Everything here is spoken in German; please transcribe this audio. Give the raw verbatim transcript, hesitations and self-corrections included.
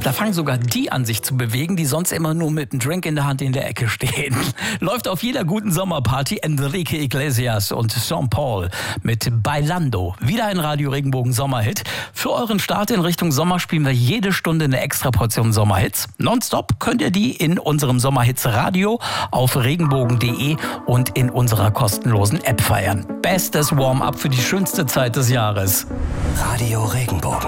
Da fangen sogar die an, sich zu bewegen, die sonst immer nur mit einem Drink in der Hand in der Ecke stehen. Läuft auf jeder guten Sommerparty Enrique Iglesias und Sean Paul mit Bailando. Wieder ein Radio Regenbogen Sommerhit. Für euren Start in Richtung Sommer spielen wir jede Stunde eine extra Portion Sommerhits. Nonstop könnt ihr die in unserem Sommerhits Radio auf regenbogen punkt de und in unserer kostenlosen App feiern. Bestes Warm-up für die schönste Zeit des Jahres. Radio Regenbogen.